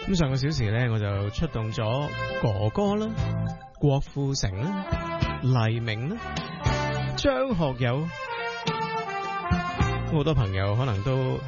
咁上個小時咧，我就出動咗哥哥啦、郭富城啦、黎明啦、張學友，好多朋友可能都